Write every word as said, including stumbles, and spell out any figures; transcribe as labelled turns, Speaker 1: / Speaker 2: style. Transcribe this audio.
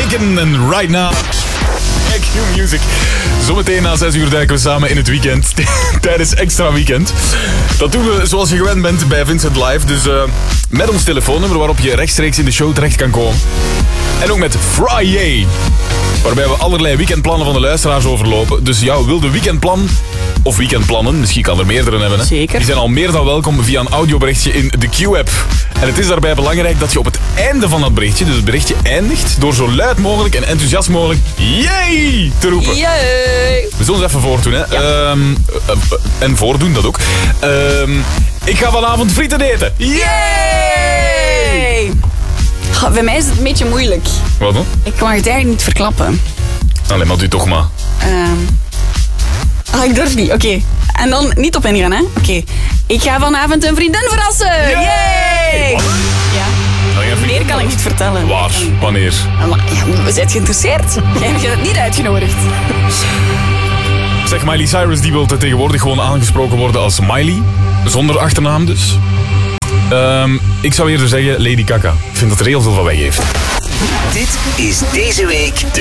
Speaker 1: Weekend en Right Now. Q-Music. Zometeen na zes uur duiken we samen in het weekend. Tijdens extra weekend. Dat doen we zoals je gewend bent bij Vincent Live. Dus uh, met ons telefoonnummer waarop je rechtstreeks in de show terecht kan komen. En ook met Friday. Waarbij we allerlei weekendplannen van de luisteraars overlopen. Dus jouw wilde weekendplan of weekendplannen, misschien kan er meerdere hebben. Hè?
Speaker 2: Zeker.
Speaker 1: Die zijn al meer dan welkom via een audioberichtje in de Q-app. En het is daarbij belangrijk dat je op het einde van dat berichtje, dus het berichtje eindigt, door zo luid mogelijk en enthousiast mogelijk yay te roepen.
Speaker 2: Yay!
Speaker 1: We zullen het even voordoen, hè.
Speaker 2: Ja.
Speaker 1: Um, uh, uh, en voordoen, dat ook. Um, ik ga vanavond frieten eten. Yay!
Speaker 2: Goh, bij mij is het een beetje moeilijk.
Speaker 1: Wat dan?
Speaker 2: Ik mag het eigenlijk niet verklappen.
Speaker 1: Allee, maar doe toch maar.
Speaker 2: Um... Ah, ik durf niet. Oké. Okay. En dan niet op ingaan, hè. Oké. Okay. Ik ga vanavond een vriendin verrassen. Yay!
Speaker 1: Yay!
Speaker 2: Ja. Meer kan ik niet vertellen.
Speaker 1: Waar? Wanneer?
Speaker 2: Maar, ja, we zijn geïnteresseerd. Jij hebt het niet uitgenodigd.
Speaker 1: Zeg, Miley Cyrus die wil tegenwoordig gewoon aangesproken worden als Miley. Zonder achternaam dus. Um, ik zou eerder zeggen Lady Gaga. Ik vind dat er heel veel van weg heeft.
Speaker 3: Dit is deze week de